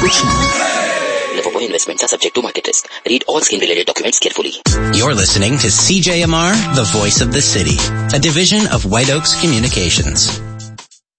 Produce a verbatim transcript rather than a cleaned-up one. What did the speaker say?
कुछ नहीं। Liverpool investments are subject to market risk. Read all scheme-related documents carefully. You're listening to C J M R, the voice of the city, a division of White Oaks Communications.